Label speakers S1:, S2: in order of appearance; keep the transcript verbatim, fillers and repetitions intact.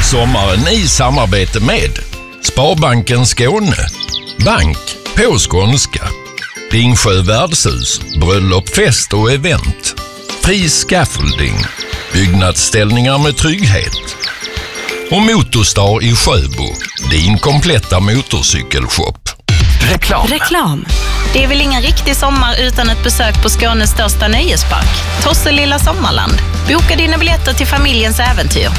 S1: sommaren i samarbete med Sparbanken Skåne, bank på skånska, Ringsjö värdshus, bröllop, fest och event, Fri Scaffolding, byggnadsställningar med trygghet och Motorstar i Sjöbo, din kompletta motorcykelshop.
S2: Reklam.
S3: Reklam. Det är väl ingen riktig sommar utan ett besök på Skånes största nöjespark, Tosselilla Sommarland. Boka dina biljetter till familjens äventyr.